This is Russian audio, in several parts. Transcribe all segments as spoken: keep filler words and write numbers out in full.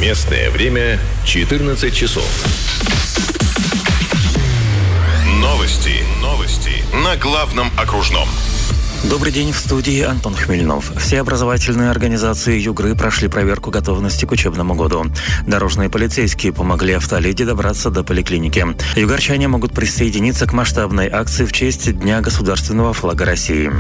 Местное время четырнадцать часов. Новости. Новости. На главном окружном. Добрый день, в студии Антон Хмельнов. Все образовательные организации Югры прошли проверку готовности к учебному году. Дорожные полицейские помогли Автоледи добраться до поликлиники. Югорчане могут присоединиться к масштабной акции в честь Дня государственного флага России.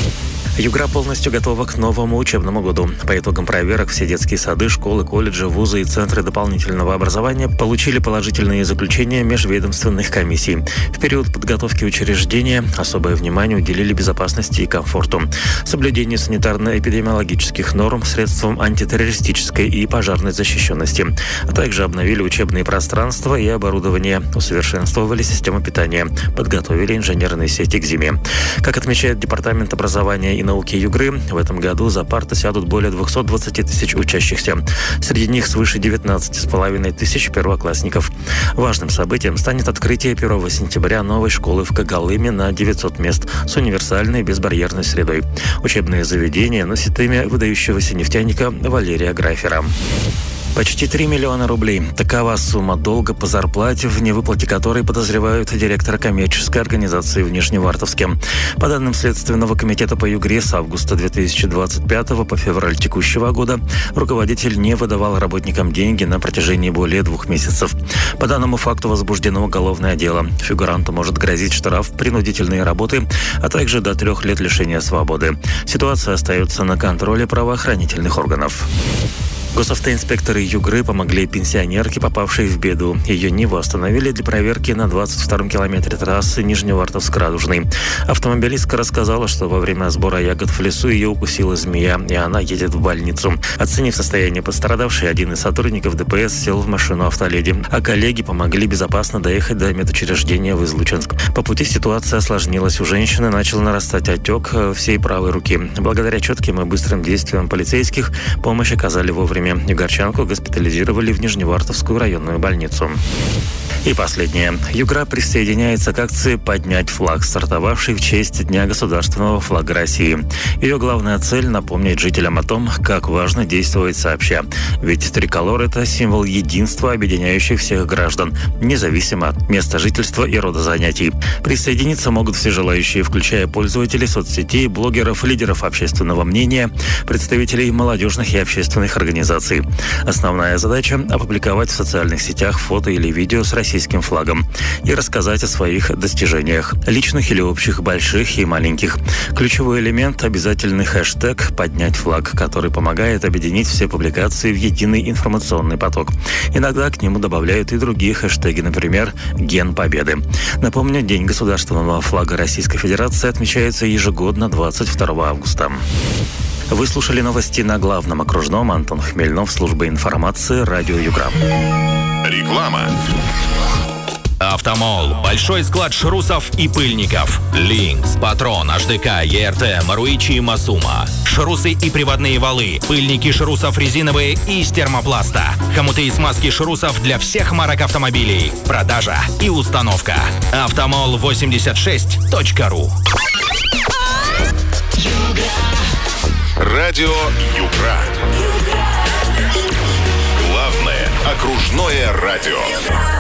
Югра полностью готова к новому учебному году. По итогам проверок все детские сады, школы, колледжи, вузы и центры дополнительного образования получили положительные заключения межведомственных комиссий. В период подготовки учреждения особое внимание уделили безопасности и комфорту, соблюдению санитарно-эпидемиологических норм, средствам антитеррористической и пожарной защищенности, а также обновили учебные пространства и оборудование, усовершенствовали систему питания, подготовили инженерные сети к зиме. Как отмечает Департамент образования и науки Югры, в этом году за парты сядут более двести двадцать тысяч учащихся. Среди них свыше девятнадцать с половиной тысяч первоклассников. Важным событием станет открытие первого сентября новой школы в Когалыме на девятьсот мест с универсальной безбарьерной средой. Учебное заведение носит имя выдающегося нефтяника Валерия Графера. Почти три миллиона рублей. Такова сумма долга по зарплате, в невыплате которой подозревают директора коммерческой организации в Нижневартовске. По данным Следственного комитета по Югре, с августа две тысячи двадцать пятого по февраль текущего года руководитель не выдавал работникам деньги на протяжении более двух месяцев. По данному факту возбуждено уголовное дело. Фигуранту может грозить штраф, принудительные работы, а также до трех лет лишения свободы. Ситуация остается на контроле правоохранительных органов. Госавтоинспекторы Югры помогли пенсионерке, попавшей в беду. Ее Ниву остановили для проверки на двадцать втором километре трассы Нижневартовск-Радужный. Автомобилистка рассказала, что во время сбора ягод в лесу ее укусила змея, и она едет в больницу. Оценив состояние пострадавшей, один из сотрудников ДПС сел в машину Автоледи, а коллеги помогли безопасно доехать до медучреждения в Излучинск. По пути ситуация осложнилась. У женщины начал нарастать отек всей правой руки. Благодаря четким и быстрым действиям полицейских помощь оказали вовремя. Югорчанку госпитализировали в Нижневартовскую районную больницу. И последнее. Югра присоединяется к акции «Поднять флаг», стартовавшей в честь Дня государственного флага России. Ее главная цель – напомнить жителям о том, как важно действовать сообща. Ведь триколор – это символ единства, объединяющий всех граждан, независимо от места жительства и рода занятий. Присоединиться могут все желающие, включая пользователей соцсетей, блогеров, лидеров общественного мнения, представителей молодежных и общественных организаций. Основная задача – опубликовать в социальных сетях фото или видео с российским флагом и рассказать о своих достижениях, личных или общих, больших и маленьких. Ключевой элемент – обязательный хэштег «Поднять флаг», который помогает объединить все публикации в единый информационный поток. Иногда к нему добавляют и другие хэштеги, например, «Ген Победы». Напомню, День государственного флага Российской Федерации отмечается ежегодно двадцать второго августа. Вы слушали новости на главном окружном. Антон Хмельнов, служба информации, радио Югра. Реклама. Автомол. Большой склад шрусов и пыльников. Линкс, Патрон, эйч ди ка, и эр тэ, Маруичи и Масума. Шрусы и приводные валы. Пыльники шрусов резиновые и из термопласта. Хомуты и смазки шрусов для всех марок автомобилей. Продажа и установка. автомол восемьдесят шесть точка ру. Радио Югра. Главное окружное радио.